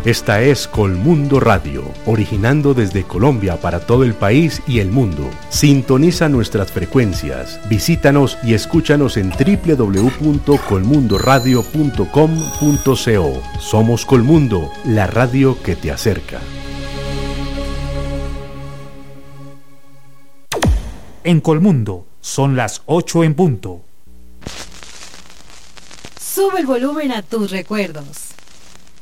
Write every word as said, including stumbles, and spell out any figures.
Esta es Colmundo Radio, originando desde Colombia para todo el país y el mundo. Sintoniza nuestras frecuencias, visítanos y escúchanos en doble u doble u doble u punto colmundo radio punto com punto co. Somos Colmundo, la radio que te acerca. En Colmundo son las ocho en punto. Sube el volumen a tus recuerdos.